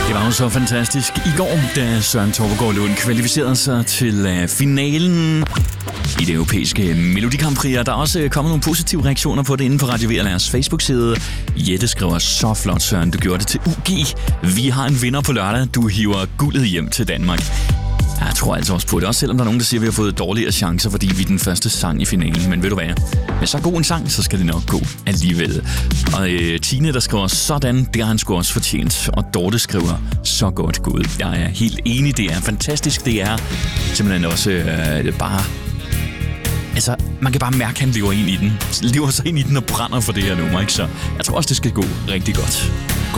Det var jo så fantastisk i går, da Søren Torpegaard Lund kvalificerede sig til finalen i det europæiske Melodi Grand Prix. Der er også kommet nogle positive reaktioner på det inde på Radio VLR's Facebook-side. Jette skriver, så flot Søren, du gjorde det til UG. Vi har en vinder på lørdag, du hiver guldet hjem til Danmark. Jeg tror altså også på det, også selvom der er nogen, der siger, at vi har fået dårligere chancer, fordi vi er den første sang i finalen. Men ved du hvad? Med så god en sang, så skal det nok gå alligevel. Og Tine, der skriver, sådan, det har han sgu også fortjent. Og Dorte skriver, så godt gået. Jeg er helt enig, det er fantastisk. Det er simpelthen også bare... Altså, man kan bare mærke, at han lever ind i den. Lever sig ind i den og brænder for det her nummer, ikke? Så jeg tror også, det skal gå rigtig godt.